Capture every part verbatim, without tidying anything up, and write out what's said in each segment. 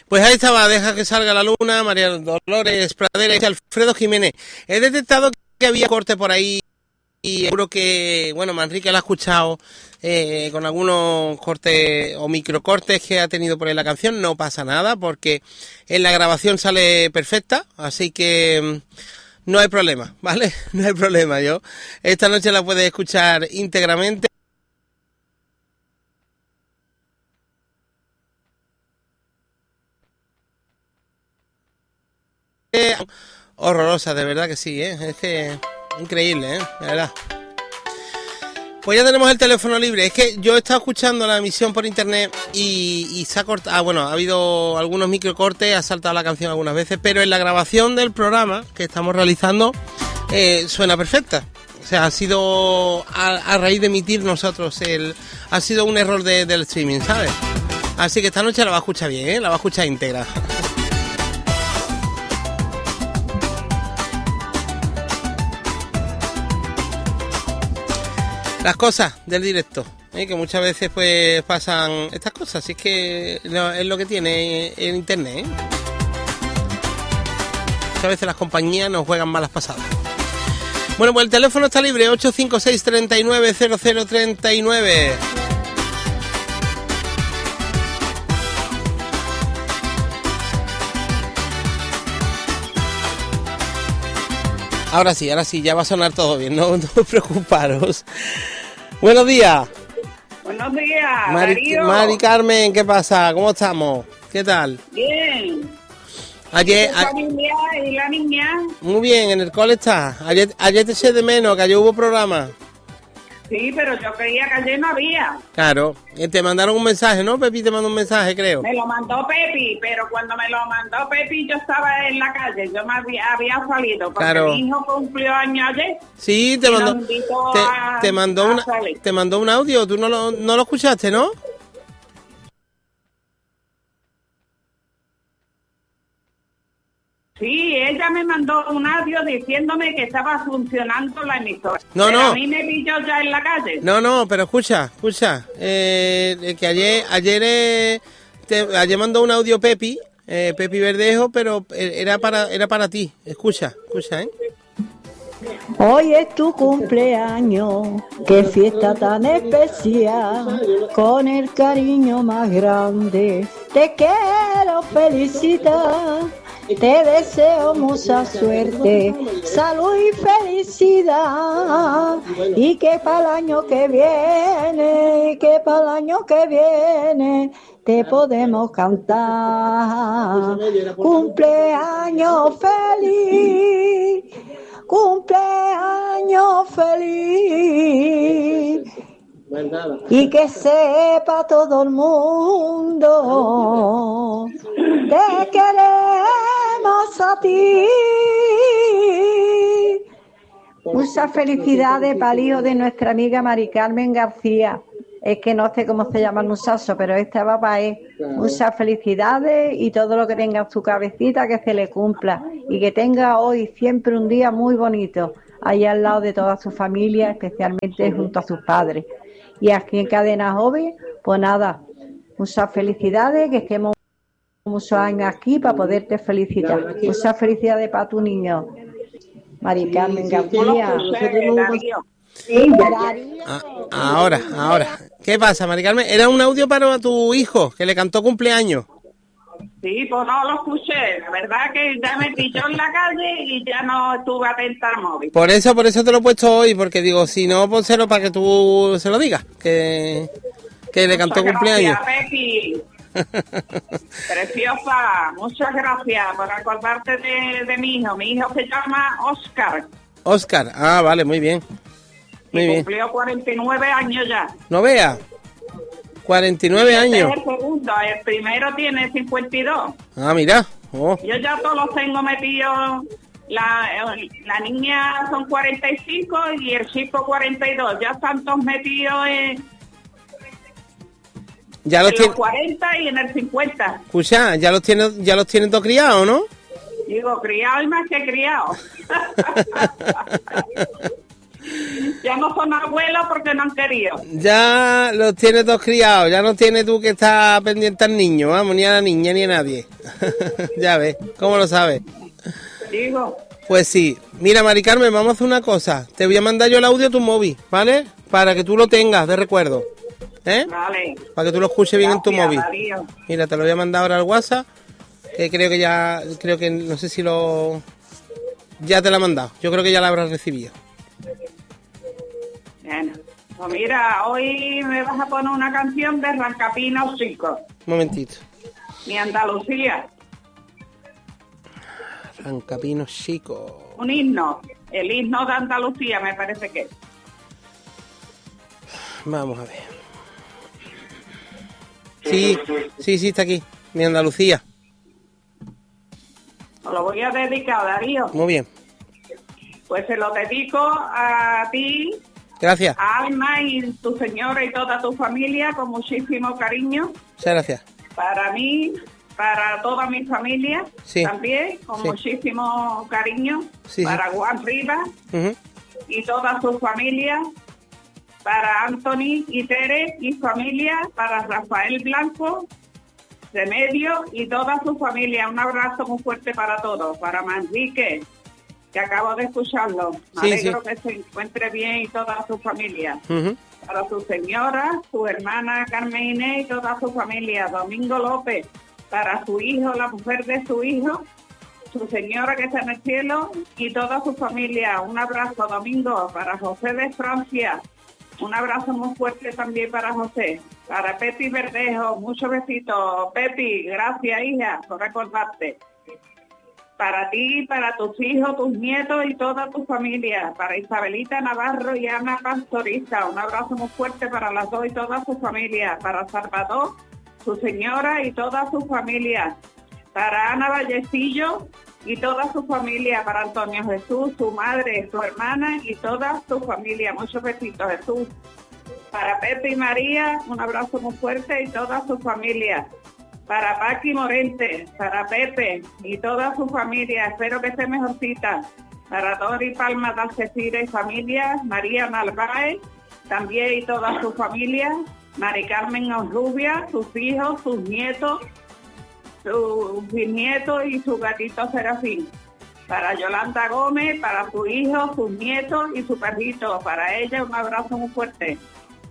Pues ahí estaba, deja que salga la luna, María Dolores Pradera y Alfredo Jiménez. He detectado que había corte por ahí y seguro que, bueno, Manrique lo ha escuchado eh, con algunos cortes o microcortes que ha tenido por ahí la canción. No pasa nada porque en la grabación sale perfecta, así que no hay problema, ¿vale? No hay problema. Yo esta noche la puedes escuchar íntegramente. Horrorosa, de verdad que sí, ¿eh? Es que increíble, ¿eh? De verdad. Pues ya tenemos el teléfono libre. Es que yo he estado escuchando la emisión por internet y, y se ha cortado. Ah, bueno, ha habido algunos microcortes, ha saltado la canción algunas veces, pero en la grabación del programa que estamos realizando eh, suena perfecta. O sea, ha sido a, a raíz de emitir nosotros el, ha sido un error de, del streaming, ¿sabes? Así que esta noche la va a escuchar bien, ¿eh? La va a escuchar íntegra. Las cosas del directo, ¿eh? Que muchas veces pues pasan estas cosas, así es que no, es lo que tiene el internet, ¿eh? Muchas veces las compañías nos juegan malas pasadas. Bueno, pues el teléfono está libre, ocho cinco seis, tres nueve, cero cero tres nueve. Ahora sí, ahora sí, ya va a sonar todo bien, no, no os preocuparos. Buenos días. Buenos días, Mari, Darío. Mari Carmen, ¿qué pasa? ¿Cómo estamos? ¿Qué tal? Bien. Ayer, ¿Y tu familia y la niña? Muy bien, en el cole está. Ayer, ayer te eché de menos, que ayer hubo programa. Sí, pero yo creía que ayer no había. Claro, te mandaron un mensaje, ¿no? Pepi te mandó un mensaje, creo. Me lo mandó Pepi, pero cuando me lo mandó Pepi yo estaba en la calle, yo me había, había salido, porque Claro. mi hijo cumplió años ayer. Sí, te y mandó, nos invitó te, a- te mandó a una, salir. te mandó un audio, tú no lo, no lo escuchaste, ¿no? Sí, ella me mandó un audio diciéndome que estaba funcionando la emisora. No, pero no. a mí me pilló ya en la calle. No, no, pero escucha, escucha, eh, que ayer, ayer, eh, te, ayer mandó un audio Pepi, eh, Pepi Verdejo, pero era para, era para ti. Escucha, escucha, ¿eh? Hoy es tu cumpleaños, qué fiesta tan especial, con el cariño más grande, te quiero felicitar, te deseo mucha suerte, salud y felicidad, y que para el año que viene, que para el año que viene, te podemos cantar, cumpleaños feliz. Cumpleaños feliz y que sepa todo el mundo te queremos a ti. Muchas felicidades para el hijo de nuestra amiga Mari Carmen García. Es que no sé cómo se llama el muchacho, pero este va para él. Muchas felicidades y todo lo que tenga en su cabecita que se le cumpla. Y que tenga hoy siempre un día muy bonito, ahí al lado de toda su familia, especialmente junto a sus padres. Y aquí en Cadena Joven, pues nada, muchas felicidades, que estemos muchos años aquí para poderte felicitar. Muchas felicidades para tu niño, Mari Carmen García. Ah, ahora, ahora. ¿Qué pasa, Mari Carmen? Era un audio para tu hijo, que le cantó cumpleaños. Sí, pues no lo escuché. La verdad que ya me pilló en la calle y ya no estuve atenta al móvil. Por eso, por eso te lo he puesto hoy, porque digo, si no, pónselo para que tú se lo digas, que, que le cantó Muchas cumpleaños. gracias, Pepi. Preciosa, muchas gracias por acordarte de, de mi hijo. Mi hijo se llama Oscar. Oscar, ah, vale, muy bien. Muy y bien. cumplió cuarenta y nueve años ya. No vea, cuarenta y nueve Este años. es el segundo, el primero tiene cincuenta y dos. Ah, mira. Oh. Yo ya todos los tengo metidos. La, la niña son cuarenta y cinco y el chico cuarenta y dos. Ya están todos metidos en, Ya en los los tiene, cuarenta y en el cincuenta. escucha, ya los tiene, ya los tienen todos criados, ¿no? Digo, criado y más que criado. Ya no son abuelos porque no han querido. Ya los tienes dos criados, ya no tienes tú que estar pendiente al niño, vamos, ni a la niña ni a nadie. Ya ves, ¿cómo lo sabes? Digo. Pues sí, mira Mari Carmen, vamos a hacer una cosa. Te voy a mandar yo el audio a tu móvil, ¿vale? Para que tú lo tengas de recuerdo. ¿Eh? Vale. Para que tú lo escuches bien. Gracias, en tu móvil. Darío. Mira, te lo voy a mandar ahora al WhatsApp. Que creo que ya, creo que, no sé si lo... Ya te lo he mandado. Yo creo que ya la habrás recibido. Bueno, pues mira, hoy me vas a poner una canción de Rancapino Chico. Un momentito. Mi Andalucía. Rancapino Chico. Un himno. El himno de Andalucía, me parece que es. Vamos a ver. Sí, sí, sí, está aquí. Mi Andalucía. Os lo voy a dedicar, Darío. Muy bien. Pues se lo dedico a ti. Gracias. A Alma y tu señora y toda tu familia con muchísimo cariño. Muchas gracias. Para mí, para toda mi familia, sí. También con sí. muchísimo cariño. Sí, para sí. Juan Rivas uh-huh. y toda su familia. Para Anthony y Tere y familia. Para Rafael Blanco, Remedio y toda su familia. Un abrazo muy fuerte para todos. Para Manrique, que acabo de escucharlo. Me sí, alegro sí. que se encuentre bien y toda su familia. Uh-huh. Para su señora, su hermana Carmen Inés y toda su familia. Domingo López, para su hijo, la mujer de su hijo, su señora que está en el cielo y toda su familia. Un abrazo, Domingo. Para José de Francia, un abrazo muy fuerte también para José. Para Pepi Verdejo, muchos besitos. Pepi, gracias, hija, por recordarte. Para ti, para tus hijos, tus nietos y toda tu familia. Para Isabelita Navarro y Ana Pastoriza, un abrazo muy fuerte para las dos y toda su familia. Para Salvador, su señora y toda su familia. Para Ana Vallecillo y toda su familia. Para Antonio Jesús, su madre, su hermana y toda su familia. Muchos besitos, Jesús. Para Pepe y María, un abrazo muy fuerte y toda su familia. Para Paqui Morente, para Pepe y toda su familia, espero que esté mejorcita. Para Dori Palma de Algeciras y familia, María Narváez, también y toda su familia, Mari Carmen Onrubia, sus hijos, sus nietos, sus bisnietos y su gatito Serafín. Para Yolanda Gómez, para su hijo, sus nietos y su perrito. Para ella un abrazo muy fuerte.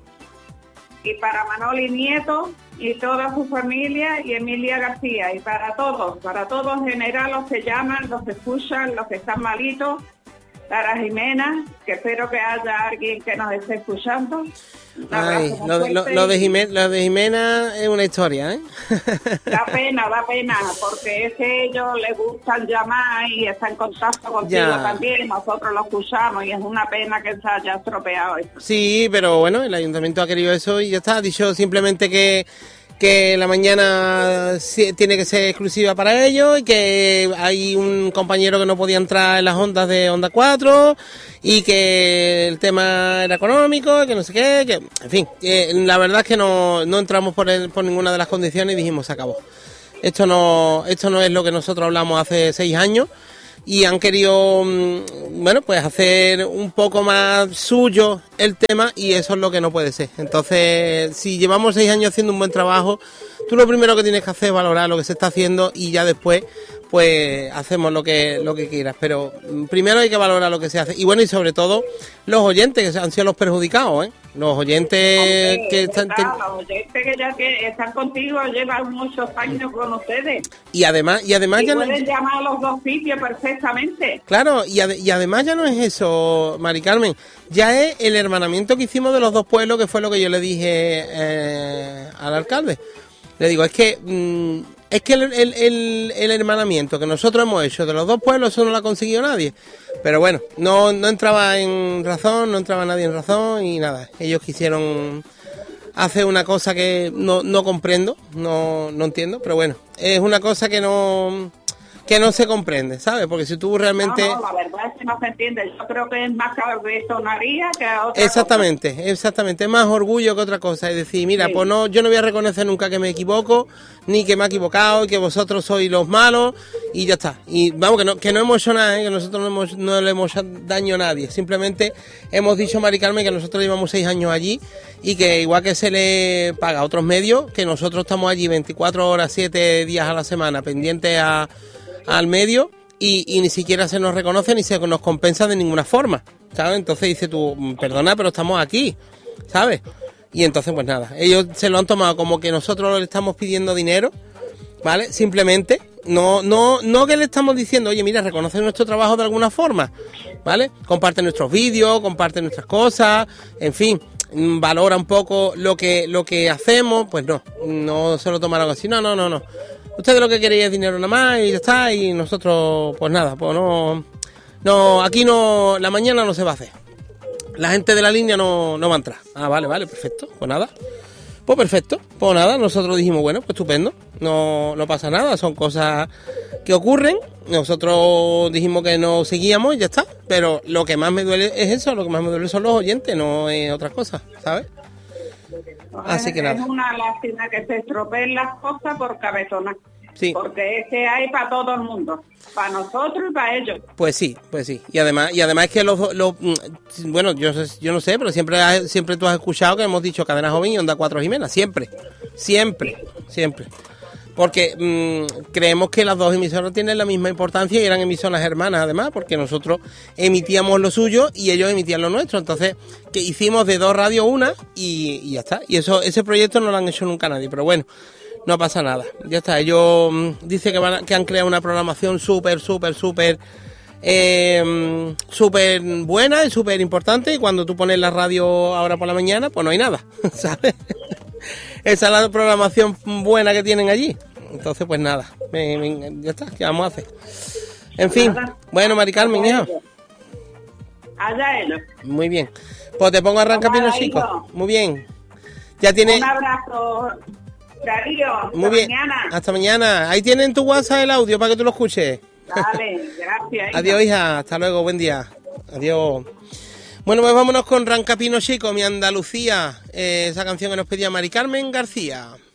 Y para Manoli Nieto y toda su familia y Emilia García. Y para todos, para todos en general, los que llaman, los que escuchan, los que están malitos. Para Jimena, que espero que haya alguien que nos esté escuchando. Ay, lo, de, lo, lo, de Jimena, lo de Jimena es una historia, ¿eh? Da pena, da pena, porque es que ellos les gustan llamar y están en contacto contigo ya. También, nosotros lo escuchamos y es una pena que se haya estropeado eso. Sí, pero bueno, el ayuntamiento ha querido eso y ya está, ha dicho simplemente que que la mañana tiene que ser exclusiva para ellos y que hay un compañero que no podía entrar en las ondas de Onda cuatro y que el tema era económico, que no sé qué, que en fin, eh, la verdad es que no, no entramos por, el, por ninguna de las condiciones y dijimos se acabó. Esto no, esto no es lo que nosotros hablamos hace seis años y han querido, bueno, pues hacer un poco más suyo el tema y eso es lo que no puede ser. Entonces, si llevamos seis años haciendo un buen trabajo, tú lo primero que tienes que hacer es valorar lo que se está haciendo y ya después, pues, hacemos lo que lo que quieras. Pero primero hay que valorar lo que se hace. Y bueno, y sobre todo, los oyentes que han sido los perjudicados, ¿eh? Los oyentes Hombre, que están... Verdad, los oyentes que ya que están contigo llevan muchos años con ustedes. Y además, y además y ya pueden no... llamar a los dos sitios perfectamente. Claro, y, ad y además ya no es eso, Mari Carmen, ya es el hermanamiento que hicimos de los dos pueblos, que fue lo que yo le dije eh, al alcalde. Le digo, es que mmm, es que el, el, el, el hermanamiento que nosotros hemos hecho de los dos pueblos, eso no lo ha conseguido nadie. Pero bueno, no, no entraba en razón, no entraba nadie en razón y nada, ellos quisieron hacer una cosa que no, no comprendo, no, no entiendo, pero bueno, es una cosa que no... que no se comprende, ¿sabes? Porque si tú realmente... No, no, la verdad es que no se entiende. Yo creo que es más cabezonaría que otra Exactamente, cosa. exactamente. Es más orgullo que otra cosa. Es decir, mira, Sí. pues no, yo no voy a reconocer nunca que me equivoco, ni que me he equivocado, y que vosotros sois los malos, y ya está. Y vamos, que no, que no hemos hecho nada, ¿eh? Que nosotros no, hemos, no le hemos hecho daño a nadie. Simplemente hemos dicho, Mari Carmen, que nosotros llevamos seis años allí, y que igual que se le paga a otros medios, que nosotros estamos allí veinticuatro horas, siete días a la semana, pendientes a, al medio, y, y ni siquiera se nos reconoce ni se nos compensa de ninguna forma, ¿sabes? Entonces dice tú, perdona, pero estamos aquí, ¿sabes? Y entonces pues nada, ellos se lo han tomado como que nosotros le estamos pidiendo dinero, ¿vale? Simplemente, no no no que le estamos diciendo, oye, mira, reconoce nuestro trabajo de alguna forma, ¿vale? Comparte nuestros vídeos, comparte nuestras cosas, en fin, valora un poco lo que lo que hacemos, pues no, no se lo tomaron así, no, no, no, no. Ustedes lo que queréis es dinero nada más y ya está, y nosotros, pues nada, pues no, no, aquí no, la mañana no se va a hacer. La gente de la línea no, no va a entrar. Ah, vale, vale, perfecto, pues nada. Pues perfecto, pues nada, nosotros dijimos, bueno, pues estupendo, no, no pasa nada, son cosas que ocurren. Nosotros dijimos que no seguíamos y ya está, pero lo que más me duele es eso, lo que más me duele son los oyentes, no es otra cosa, ¿sabes? Así que nada. Es una lástima que se estropeen las cosas por cabezona. Sí. Porque es que hay para todo el mundo, para nosotros y para ellos. Pues sí, pues sí. Y además, y además es que los, los bueno, yo yo no sé, pero siempre has- siempre tú has escuchado que hemos dicho Cadena Joven y Onda cuatro Jimena, siempre, siempre, siempre. Porque mmm, creemos que las dos emisoras tienen la misma importancia y eran emisoras hermanas además, porque nosotros emitíamos lo suyo y ellos emitían lo nuestro. Entonces, que hicimos de dos radios una y, y ya está. Y eso ese proyecto no lo han hecho nunca nadie, pero bueno, no pasa nada. Ya está, ellos mm, dicen que, van a- que han creado una programación súper, súper, súper... Eh, súper buena y súper importante, y cuando tú pones la radio ahora por la mañana, pues no hay nada, ¿sabes? Esa es la programación buena que tienen allí. Entonces, pues nada, me- me- ya está, ¿qué vamos a hacer? En fin, bueno, Mari Carmen, hija, Allá ellos. muy bien. Pues te pongo a arrancar Ojalá, Pino Chico. hijo. Muy bien. Ya tiene. Un abrazo, Darío. Hasta Muy bien. mañana. Hasta mañana. Ahí tienen tu WhatsApp el audio para que tú lo escuches. Dale, gracias. hija. Adiós, hija. Hasta luego. Buen día. Adiós. Bueno, pues vámonos con Rancapino Chico, mi Andalucía. Eh, esa canción que nos pedía Mari Carmen García.